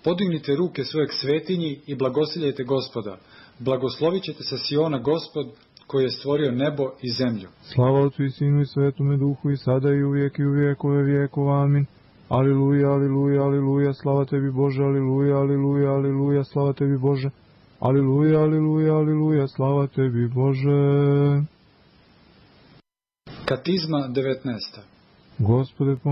Podignite ruke svoje k svetinji i blagosiljajte Gospoda. Blagoslovit ćete sa Siona Gospod, koji je stvorio nebo i zemlju. Slava Otcu i Sinu i Svetome Duhu, i sada i uvijek i u vijekove vijekova. Amin. Aliluja, aliluja, aliluja, slava tebi Bože, aliluja, aliluja, aliluja, slava tebi Bože. Aliluja, aliluja, aliluja, slava tebi Bože. Katizma 19. Gospode,